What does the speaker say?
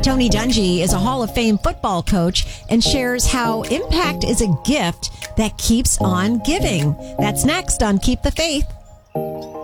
Tony Dungy is a Hall of Fame football coach and shares how impact is a gift that keeps on giving. That's next on Keep the Faith.